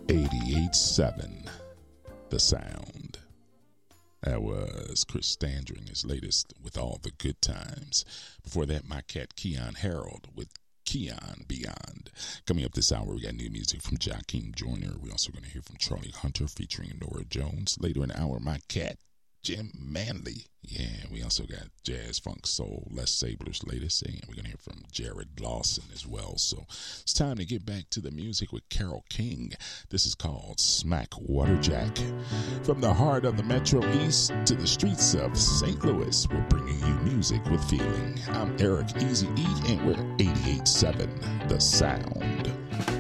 88.7 The Sound. That was Chris Standring, his latest with All the Good Times. Before that, my cat Keon Harold with Keon Beyond. Coming up this hour, we got new music from Jakeem Joyner. We're also going to hear from Charlie Hunter featuring Nora Jones. Later in the hour, my cat Jim Manley. Yeah, we also got jazz, funk, soul, Les Sabler's latest, and we're going to hear from Jared Lawson as well. So it's time to get back to the music with Carole King. This is called Smack Water Jack. From the heart of the Metro East to the streets of St. Louis, we're bringing you music with feeling. I'm Eric Easy E, and we're 88.7 The Sound.